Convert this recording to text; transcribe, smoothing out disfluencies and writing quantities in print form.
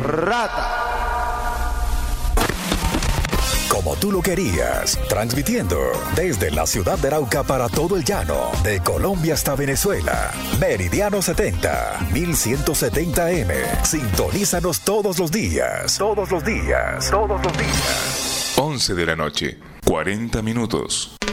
Rata. Como tú lo querías, transmitiendo desde la ciudad de Arauca para todo el llano, de Colombia hasta Venezuela. Meridiano 70, 1170M. Sintonízanos todos los días. Todos los días. Todos los días. 11 de la noche, 40 minutos.